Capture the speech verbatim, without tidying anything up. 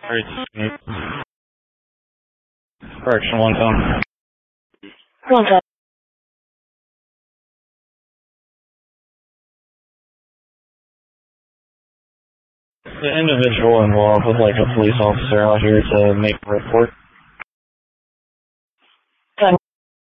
Alright, correction one time. One time. The individual involved was like a police officer out here to make a report.